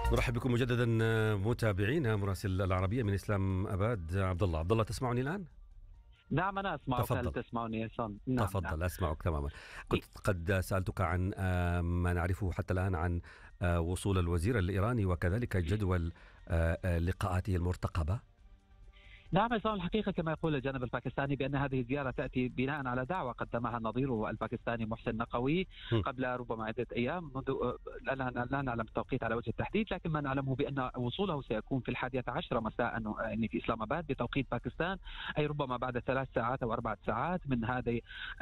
نرحب بكم مجددا متابعينا. مراسل العربية من إسلام أباد عبد الله تسمعني الآن؟ نعم أنا أسمعك. هل تفضل. تسمعني يا سون؟ نعم. تفضل أسمعك تماما. كنت قد سألتك عن ما نعرفه حتى الآن عن وصول الوزير الإيراني وكذلك جدول لقاءاته المرتقبة. نعم يا سون، الحقيقة كما يقول الجانب الباكستاني بأن هذه الزيارة تأتي بناء على دعوة قدمها نظيره الباكستاني محسن نقوي قبل ربما عدة أيام. لا نعلم التوقيت على وجه التحديد، لكن ما نعلمه بأن وصوله سيكون في 11 مساء في إسلام أباد بتوقيت باكستان، أي ربما بعد 3 ساعات أو 4 ساعات من هذه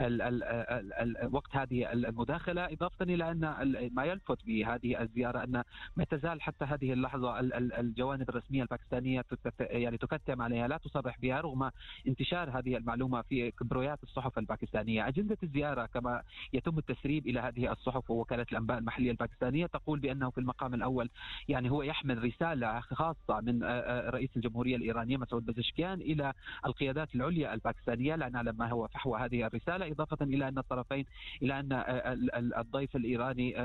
وقت هذه المداخلة. إضافة إلى أن ما يلفت بهذه الزيارة أن ما تزال حتى هذه اللحظة الجوانب الرسمية الباكستانية يعني تكتم عليها، لا تصرح بها رغم انتشار هذه المعلومة في كبريات الصحف الباكستانية. أجندة الزيارة كما يتم التسريب إلى هذه الصحف ووكالة الأنباء المحلية الباكستانية تقول بأنه في المقام الأول يعني هو يحمل رسالة خاصة من رئيس الجمهورية الإيرانية مسعود بزشكيان إلى القيادات العليا الباكستانية. لا نعلم ما هو فحوى هذه الرسالة، إضافة إلى أن الطرفين إلى أن الضيف الإيراني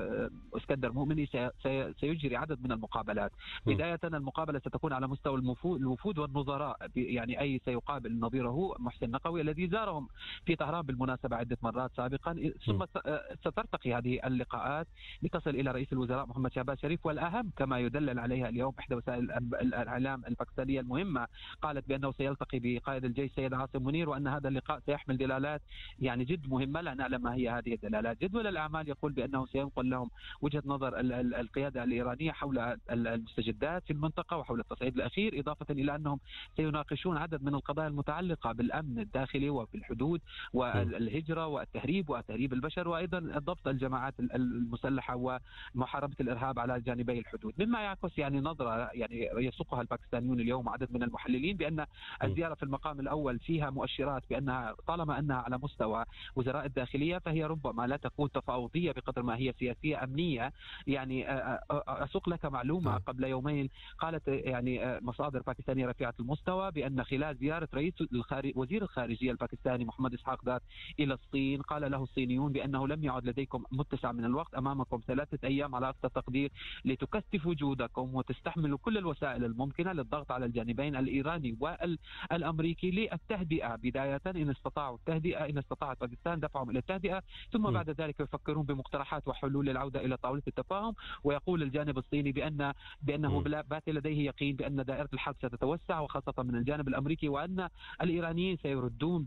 اسكندر مؤمني سيجري عدد من المقابلات. بداية المقابلة ستكون على مستوى الوفود والنظراء، يعني أي سيقابل نظيره محسن نقوي الذي زارهم في طهران بالمناسبة عدة مرات سابقا، ثم سترتقي هذه اللقاءات لتصل إلى رئيس الوزراء محمد شهباز شريف. والأهم كما يدلل عليها اليوم إحدى وسائل الإعلام الباكستانية المهمة قالت بأنه سيلتقي بقائد الجيش سيد عاصم منير، وأن هذا اللقاء سيحمل دلالات يعني جد مهمة لا نعلم ما هي هذه الدلالات. جدول الأعمال يقول بأنه سينقل لهم وجهة نظر القيادة الإيرانية حول المستجدات في المنطقة وحول التصعيد الأخير، إضافة إلى أنهم سيناقشون عدد من القضايا المتعلقة بالأمن الداخلي وبالحدود والهجرة والتهريب وتهريب البشر، وأيضا ضبط الجماعات المسلحة ومحاربة الإرهاب على جانبي الحدود، مما يعكس يعني نظرة يعني يسوقها الباكستانيون اليوم عدد من المحللين بأن الزيارة في المقام الأول فيها مؤشرات بأنها طالما أنها على مستوى وزراء الداخلية فهي ربما لا تكون تفاوضية بقدر ما هي سياسية أمنية. يعني أسوق لك معلومة قبل يومين قالت يعني مصادر باكستانية رفيعة المستوى بأن خلال زيارة وزير الخارجية الباكستاني محمد إسحاق دار إلى الصين قال له الصينيون بأنه لم يعد لديكم متسع من الوقت، أمامكم 3 أيام على أقصى تقدير لتكثفوا جهودكم وتستحملوا كل الوسائل الممكنة للضغط على الجانبين الإيراني والأمريكي للتهدئة بداية إن استطاعوا التهدئة، إن استطاعت باكستان دفعهم إلى التهدئة، ثم بعد ذلك يفكرون بمقترحات وحلول للعودة إلى طاولة التفاهم. ويقول الجانب الصيني بأنه بات لديه يقين بأن دائرة الحرب ستتوسع وخاصة من الجانب الأمريكي، وأن الإيرانيين سيردون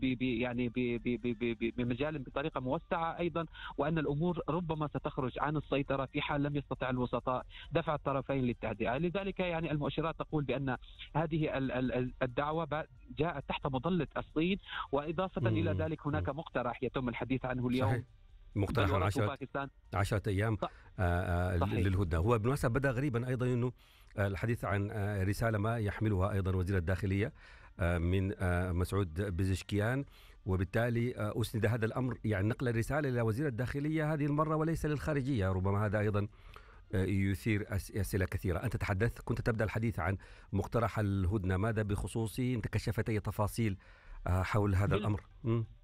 بمجال بطريقة موسعة أيضا، وأن الأمور ربما ستخرج عن السيطرة في حال لم يستطع الوسطاء دفع الطرفين للتهدئة. لذلك يعني المؤشرات تقول بأن هذه الدعوة جاءت تحت مظلة الصين، وإضافة إلى ذلك هناك مقترح يتم الحديث عنه اليوم. صحيح. مقترح عن 10 أيام للهدنة. هو بالمناسبة بدأ غريبا أيضا أنه الحديث عن رسالة ما يحملها أيضا وزير الداخلية من مسعود بزشكيان، وبالتالي أسند هذا الأمر يعني نقل الرسالة إلى وزير الداخلية هذه المرة وليس للخارجية. ربما هذا أيضا يثير أسئلة كثيرة. أنت كنت تبدأ الحديث عن مقترح الهدنة، ماذا بخصوصه؟ أنت كشفت أي تفاصيل حول هذا الأمر؟